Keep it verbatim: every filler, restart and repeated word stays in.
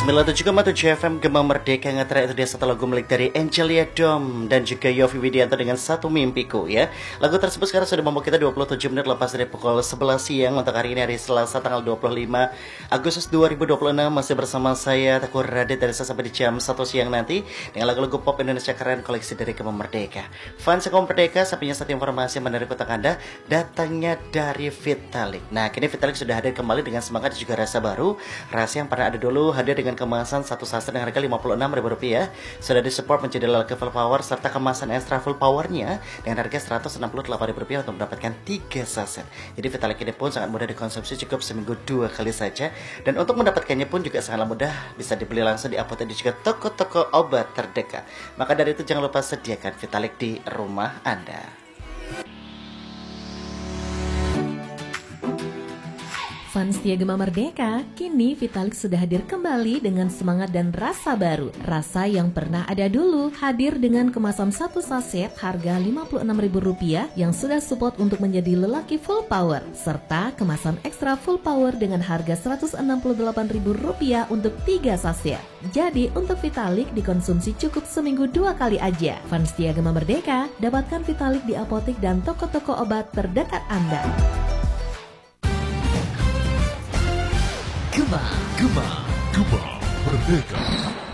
sembilan puluh tujuh koma tujuh F M Gema Merdeka. Yang terakhir itu dia satu lagu milik dari Angelia Dom dan juga Yovie Widianto dengan Satu Mimpiku ya. Lagu tersebut sekarang sudah membawa kita dua puluh tujuh menit lepas dari pukul sebelas siang untuk hari ini, hari Selasa tanggal dua puluh lima Agustus dua ribu dua puluh enam. Masih bersama saya Teguh Radit dari sampai di jam satu siang nanti dengan lagu-lagu pop Indonesia keren koleksi dari Gema Merdeka. Fans Gema Merdeka, sapinya satu informasi menarik untuk Anda datangnya dari Vitalik. Nah, kini Vitalik sudah hadir kembali dengan semangat dan juga rasa baru. Rasa yang pernah ada dulu hadir dengan kemasan satu saset dengan harga lima puluh enam ribu rupiah. Sudah disupport menjadi lelaki full power serta kemasan extra full powernya dengan harga seratus enam puluh delapan ribu rupiah untuk mendapatkan tiga saset. Jadi Vitalik ini pun sangat mudah dikonsumsi, cukup seminggu dua kali saja. Dan untuk mendapatkannya pun juga sangatlah mudah, bisa dibeli langsung di apotek dan juga toko-toko obat terdekat. Maka dari itu jangan lupa sediakan Vitalik di rumah Anda. Fans setia Gema Merdeka, kini Vitalik sudah hadir kembali dengan semangat dan rasa baru. Rasa yang pernah ada dulu hadir dengan kemasan satu saset harga lima puluh enam ribu rupiah yang sudah support untuk menjadi lelaki full power, serta kemasan ekstra full power dengan harga seratus enam puluh delapan ribu rupiah untuk tiga saset. Jadi untuk Vitalik dikonsumsi cukup seminggu dua kali aja. Fans setia Gema Merdeka, dapatkan Vitalik di apotek dan toko-toko obat terdekat Anda. Gema, Gema, Gema Merdeka.